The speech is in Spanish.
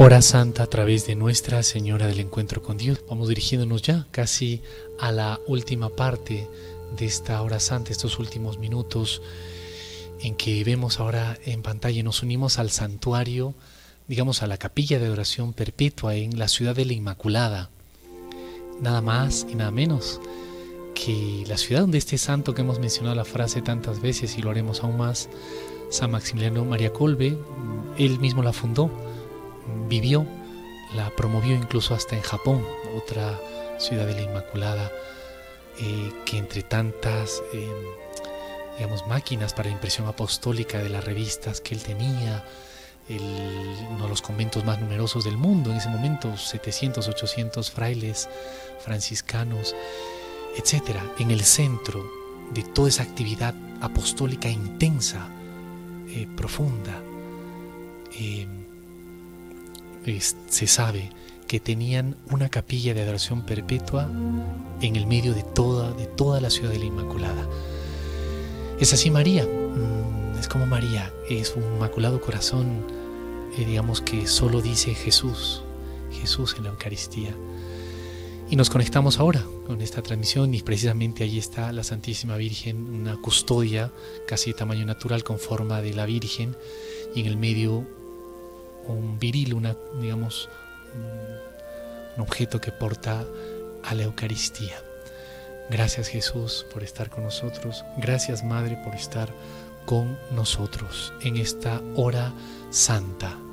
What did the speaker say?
Hora Santa a través de Nuestra Señora del Encuentro con Dios. Vamos dirigiéndonos ya casi a la última parte de esta Hora Santa, estos últimos minutos en que vemos ahora en pantalla. Nos unimos al santuario, digamos a la capilla de adoración perpetua en la ciudad de la Inmaculada. Nada más y nada menos que la ciudad donde este santo que hemos mencionado la frase tantas veces y lo haremos aún más, San Maximiliano María Kolbe, él mismo la fundó, vivió, la promovió incluso hasta en Japón, otra ciudad de la Inmaculada, que entre tantas digamos máquinas para impresión apostólica de las revistas que él tenía, uno de los conventos más numerosos del mundo en ese momento, 700, 800 frailes franciscanos, etcétera, en el centro de toda esa actividad apostólica intensa, profunda. Se sabe que tenían una capilla de adoración perpetua en el medio de toda la ciudad de la Inmaculada. Es así María, es como María, es un inmaculado corazón, digamos que solo dice Jesús en la Eucaristía. Y nos conectamos ahora con esta transmisión y precisamente allí está la Santísima Virgen, una custodia casi de tamaño natural con forma de la Virgen, y en el medio un viril, un objeto que porta a la Eucaristía. Gracias Jesús por estar con nosotros, gracias Madre por estar con nosotros en esta hora santa.